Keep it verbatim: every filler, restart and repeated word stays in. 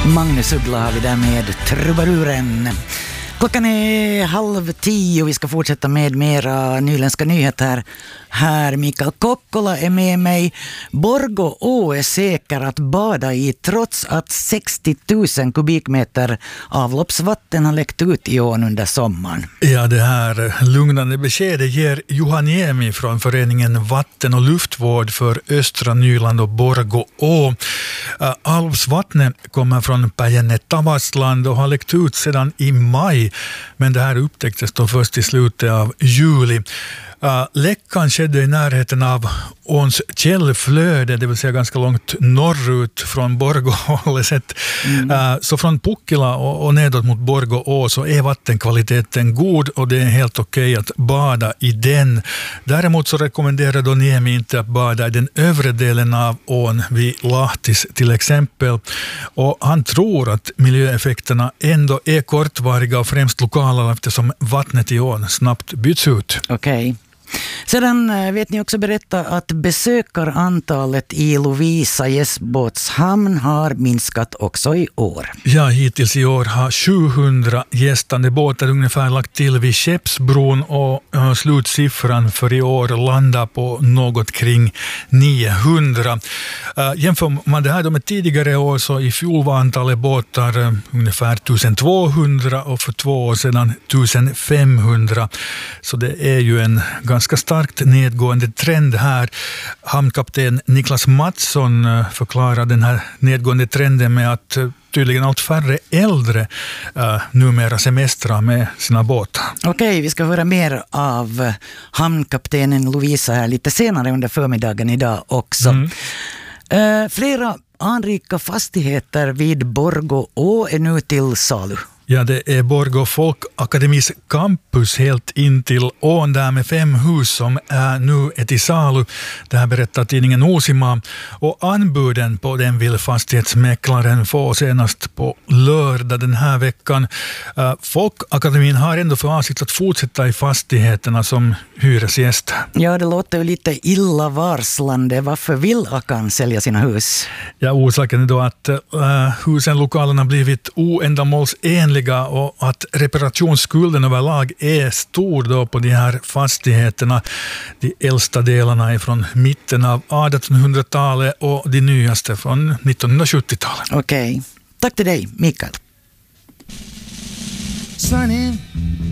Magnus Uggla har vi där med Trubaduren. Klockan är halv tio och vi ska fortsätta med mera nyländska nyheter. Här Mikael Kokkola är med mig. Borgå å är säker att bada i trots att sextio tusen kubikmeter avloppsvatten har läckt ut i ån under sommaren. Ja, det här lugnande beskedet ger Juhaniemi från föreningen Vatten- och luftvård för Östra Nyland och Borgå å. Avloppsvattnet kommer från Päijänne-Tavastland och har läckt ut sedan i maj. Men det här upptäcktes då först i slutet av juli. Uh, läckan skedde i närheten av åns källflöde, det vill säga ganska långt norrut från Borgå-hållet. Mm. Uh, så från Pukkila och, och nedåt mot Borgå å så är vattenkvaliteten god och det är helt okej att bada i den. Däremot så rekommenderar då Niemi inte att bada i den övre delen av ån vid Lahtis till exempel. Och han tror att miljöeffekterna ändå är kortvariga och främst lokala eftersom vattnet i ån snabbt byts ut. Okej. Okay. Sedan vet ni också berätta att besökarantalet i Lovisa gästbåtshamn har minskat också i år. Ja, hittills i år har sjuhundra gästande båtar ungefär lagt till vid Skeppsbron och uh, slutsiffran för i år landar på något kring niohundra. Uh, jämför man det här med tidigare år så i fjol var antalet båtar uh, ungefär tusentvåhundra och för två år sedan tusenfemhundra. Så det är ju en ganska starkt nedgående trend här. Hamnkapten Niklas Mattsson förklarar den här nedgående trenden med att tydligen allt färre äldre uh, numera semestrar med sina båtar. Okej, vi ska höra mer av hamnkaptenen Lovisa här lite senare under förmiddagen idag också. Mm. Uh, flera anrika fastigheter vid Borgå å är nu till salu. Ja, det är Borgå Folkakademis campus helt in till ån där med fem hus som är nu är till salu. Det här berättar tidningen Osima. Och anbuden på den vill fastighetsmäklaren få senast på lördag den här veckan. Uh, Folkakademin har ändå för avsikt att fortsätta i fastigheterna som hyresgäst. Ja, det låter ju lite illavarslande. Varför vill Akan sälja sina hus? Ja, orsaken är då att uh, husen, lokalerna blivit oändamålsenliga och att reparationsskulden överlag är stor då på de här fastigheterna. De äldsta delarna är från mitten av artonhundratalet och de nyaste från nittonhundrasjuttiotalet. Okej. Okay. Tack till dig, Mikael. Sunny